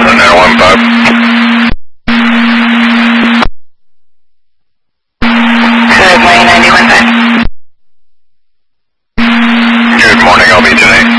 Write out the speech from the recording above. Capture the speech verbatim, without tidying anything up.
nine one five. Good morning, ninety-one five. Good morning, I'll be tonight.